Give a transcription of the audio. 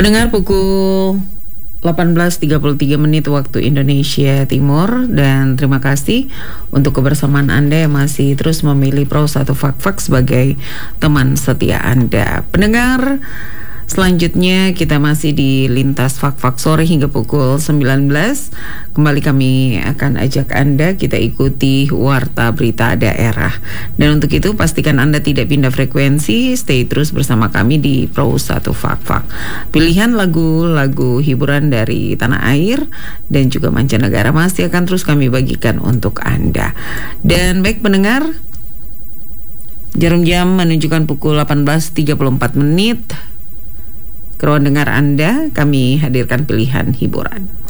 Pendengar, pukul 18.33 menit waktu Indonesia Timur, dan terima kasih untuk kebersamaan Anda yang masih terus memilih Pro 1 Fak-Fak sebagai teman setia Anda. Pendengar, selanjutnya kita masih di Lintas Fak-Fak sore hingga pukul 19. Kembali kami akan ajak Anda kita ikuti Warta Berita Daerah. Dan untuk itu pastikan Anda tidak pindah frekuensi, stay terus bersama kami di Pro 1 Fak-Fak. Pilihan lagu-lagu hiburan dari tanah air dan juga mancanegara masih akan terus kami bagikan untuk Anda. Dan baik pendengar, jarum jam menunjukkan pukul 18.34 menit. Ke ruang dengar Anda, kami hadirkan pilihan hiburan.